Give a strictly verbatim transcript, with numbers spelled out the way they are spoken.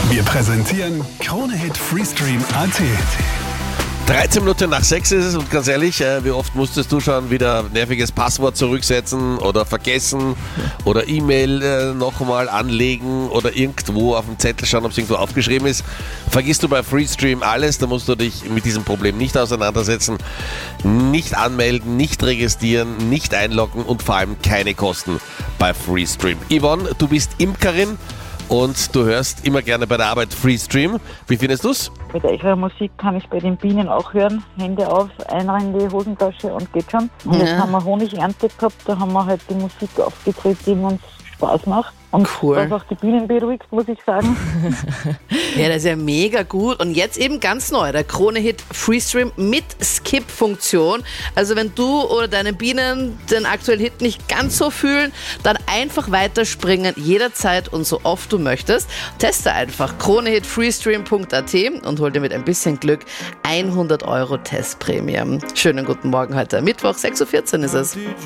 Wir präsentieren Krone-Hit Freestream Punkt a t. dreizehn Minuten nach sechs ist es und ganz ehrlich, äh, wie oft musstest du schon wieder nerviges Passwort zurücksetzen oder vergessen oder E-Mail äh, nochmal anlegen oder irgendwo auf dem Zettel schauen, ob es irgendwo aufgeschrieben ist. Vergisst du bei Freestream alles, da musst du dich mit diesem Problem nicht auseinandersetzen, nicht anmelden, nicht registrieren, nicht einloggen und vor allem keine Kosten bei Freestream. Yvonne, du bist Imkerin und du hörst immer gerne bei der Arbeit Freestream. Wie findest du's? Mit eurer Musik kann ich bei den Bienen auch hören. Hände auf, einer in die Hosentasche und geht schon. Und Ja. jetzt haben wir Honigernte gehabt, da haben wir halt die Musik aufgedreht, die uns Spaß macht. Und Cool. was auch die Bienen beruhigt, muss ich sagen. Ja, das ist ja mega gut. Und jetzt eben ganz neu, der Krone-Hit Freestream mit Skip-Funktion. Also wenn du oder deine Bienen den aktuellen Hit nicht ganz so fühlen, dann einfach weiterspringen, jederzeit und so oft du möchtest. Teste einfach Krone-Hit Freestream Punkt a t und hol dir mit ein bisschen Glück hundert Euro Testprämie. Schönen guten Morgen heute. Mittwoch, sechs Uhr vierzehn ist es.